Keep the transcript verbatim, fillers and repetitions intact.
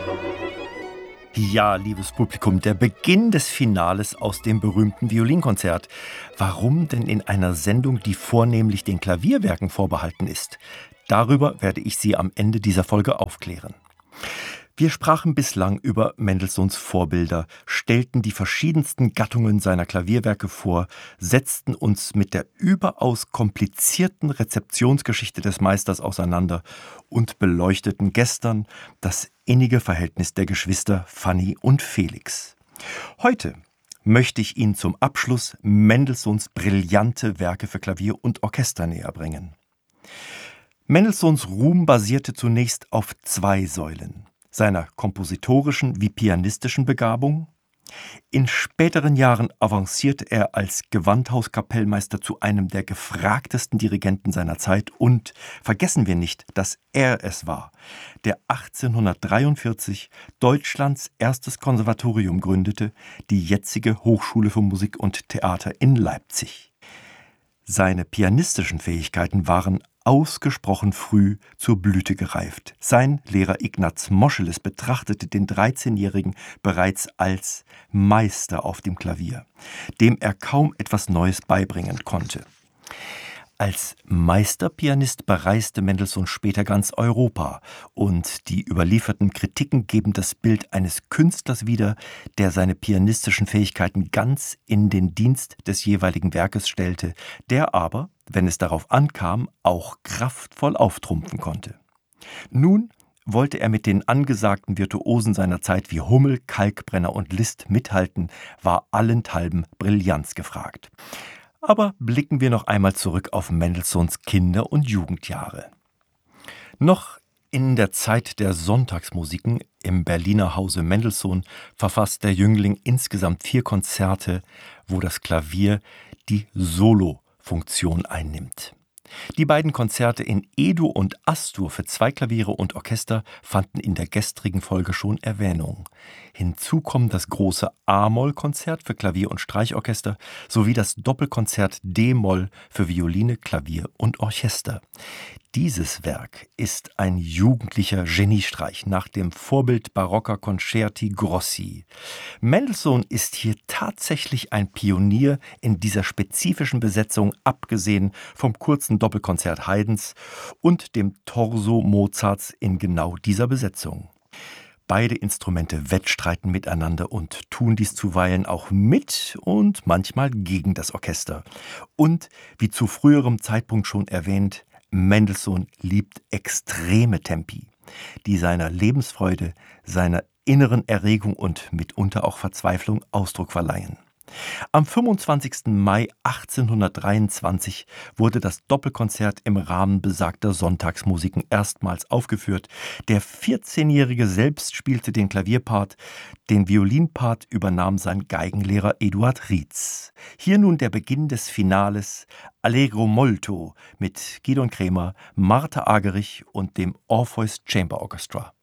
Ja, liebes Publikum, der Beginn des Finales aus dem berühmten Violinkonzert. Warum denn in einer Sendung, die vornehmlich den Klavierwerken vorbehalten ist? Darüber werde ich Sie am Ende dieser Folge aufklären. Wir sprachen bislang über Mendelssohns Vorbilder, stellten die verschiedensten Gattungen seiner Klavierwerke vor, setzten uns mit der überaus komplizierten Rezeptionsgeschichte des Meisters auseinander und beleuchteten gestern das innige Verhältnis der Geschwister Fanny und Felix. Heute möchte ich Ihnen zum Abschluss Mendelssohns brillante Werke für Klavier und Orchester näherbringen. Mendelssohns Ruhm basierte zunächst auf zwei Säulen: seiner kompositorischen wie pianistischen Begabung. In späteren Jahren avancierte er als Gewandhauskapellmeister zu einem der gefragtesten Dirigenten seiner Zeit und vergessen wir nicht, dass er es war, der achtzehnhundertdreiundvierzig Deutschlands erstes Konservatorium gründete, die jetzige Hochschule für Musik und Theater in Leipzig. Seine pianistischen Fähigkeiten waren ausgesprochen früh zur Blüte gereift. Sein Lehrer Ignaz Moscheles betrachtete den dreizehnjährigen bereits als Meister auf dem Klavier, dem er kaum etwas Neues beibringen konnte. Als Meisterpianist bereiste Mendelssohn später ganz Europa, und die überlieferten Kritiken geben das Bild eines Künstlers wieder, der seine pianistischen Fähigkeiten ganz in den Dienst des jeweiligen Werkes stellte, der aber, wenn es darauf ankam, auch kraftvoll auftrumpfen konnte. Nun wollte er mit den angesagten Virtuosen seiner Zeit wie Hummel, Kalkbrenner und Liszt mithalten, war allenthalben Brillanz gefragt. Aber blicken wir noch einmal zurück auf Mendelssohns Kinder- und Jugendjahre. Noch in der Zeit der Sonntagsmusiken im Berliner Hause Mendelssohn verfasst der Jüngling insgesamt vier Konzerte, wo das Klavier die Solo-Funktion einnimmt. Die beiden Konzerte in E-Dur und As-Dur für zwei Klaviere und Orchester fanden in der gestrigen Folge schon Erwähnung. Hinzu kommen das große A-Moll-Konzert für Klavier und Streichorchester sowie das Doppelkonzert D-Moll für Violine, Klavier und Orchester. Dieses Werk ist ein jugendlicher Geniestreich nach dem Vorbild barocker Concerti grossi. Mendelssohn ist hier tatsächlich ein Pionier in dieser spezifischen Besetzung, abgesehen vom kurzen Doppelkonzert Haydns und dem Torso Mozarts in genau dieser Besetzung. Beide Instrumente wettstreiten miteinander und tun dies zuweilen auch mit und manchmal gegen das Orchester. Und, wie zu früherem Zeitpunkt schon erwähnt, Mendelssohn liebt extreme Tempi, die seiner Lebensfreude, seiner inneren Erregung und mitunter auch Verzweiflung Ausdruck verleihen. Am fünfundzwanzigsten Mai achtzehnhundertdreiundzwanzig wurde das Doppelkonzert im Rahmen besagter Sonntagsmusiken erstmals aufgeführt. Der vierzehnjährige selbst spielte den Klavierpart, den Violinpart übernahm sein Geigenlehrer Eduard Rietz. Hier nun der Beginn des Finales Allegro molto mit Gidon Kremer, Martha Argerich und dem Orpheus Chamber Orchestra.